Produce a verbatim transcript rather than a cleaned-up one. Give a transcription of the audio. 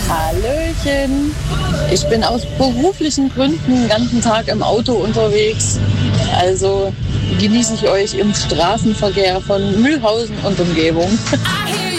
Hallöchen. Ich bin aus beruflichen Gründen den ganzen Tag im Auto unterwegs. Also genieße ich euch im Straßenverkehr von Mühlhausen und Umgebung.